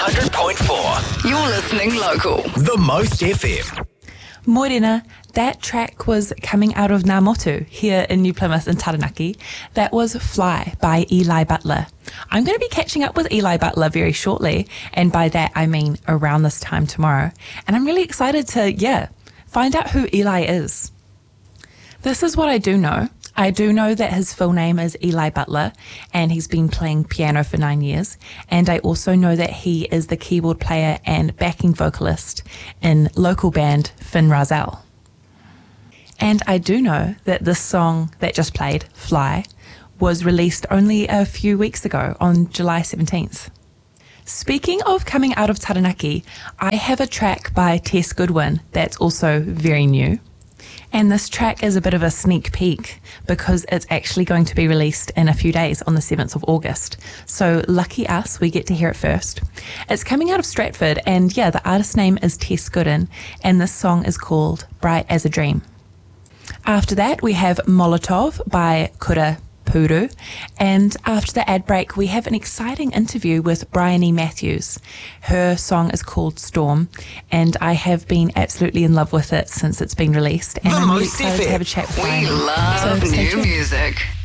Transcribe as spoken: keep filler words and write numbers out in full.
hundred point four. You're listening local. The Most F M. Morena, that track was coming out of Ngā Motu here in New Plymouth in Taranaki. That was Fly by Eli Butler. I'm going to be catching up with Eli Butler very shortly, and by that I mean around this time tomorrow. And I'm really excited to, yeah, find out who Eli is. This is what I do know. I do know that his full name is Eli Butler and he's been playing piano for nine years. And I also know that he is the keyboard player and backing vocalist in local band Finn Razel. And I do know that this song that just played, Fly, was released only a few weeks ago on July seventeenth. Speaking of coming out of Taranaki, I have a track by Tess Goodwin that's also very new. And this track is a bit of a sneak peek because it's actually going to be released in a few days on the seventh of August. So lucky us, we get to hear it first. It's coming out of Stratford, and yeah, the artist's name is Tess Goodwin, and this song is called Bright as a Dream. After that, we have Molotov by Kura Puru, and after the ad break, we have an exciting interview with Bryony Matthews. Her song is called Storm, and I have been absolutely in love with it since it's been released, and The I'm really Most excited F M. to have a chat with We Bryony. love So stay new tuned. music.